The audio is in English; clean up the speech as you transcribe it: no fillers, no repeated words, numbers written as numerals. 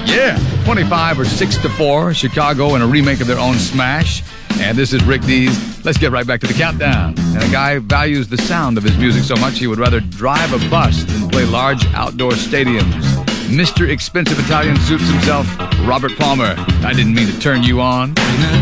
Yeah, 25 or 6-4, Chicago in a remake of their own smash. And this is Rick Dees. Let's get right back to the countdown. And a guy values the sound of his music so much he would rather drive a bus than play large outdoor stadiums. Mr. Expensive Italian suits himself, Robert Palmer. I didn't mean to turn you on.